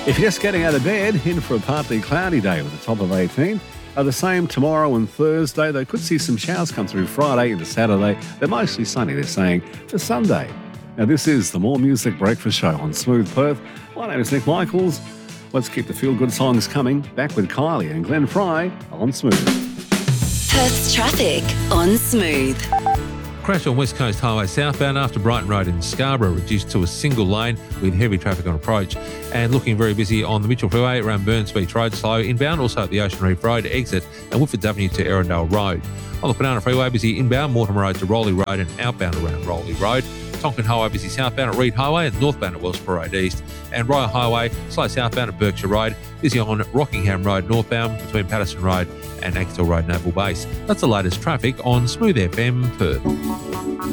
If you're just getting out of bed, in for a partly cloudy day with a top of 18. The same tomorrow and Thursday. They could see some showers come through Friday into Saturday. They're mostly sunny, they're saying, for Sunday. Now, this is the More Music Breakfast Show on Smooth Perth. My name is Nick Michaels. Let's keep the feel-good songs coming. Back with Kylie and Glenn Fry on Smooth. Perth's traffic on Smooth. Crash on West Coast Highway southbound after Brighton Road in Scarborough reduced to a single lane with heavy traffic on approach, and looking very busy on the Mitchell Freeway around Burns Beach Road, slow inbound, also at the Ocean Reef Road exit and Woodford Avenue to Erindale Road. On the Banana Freeway, busy inbound Mortimer Road to Rowley Road and outbound around Rowley Road. Tonkin Highway busy southbound at Reed Highway and northbound at Wellsborough Road East, and Royal Highway slow southbound at Berkshire Road, busy on Rockingham Road northbound between Patterson Road and Axtell Road Naval Base. That's the latest traffic on Smooth FM Perth.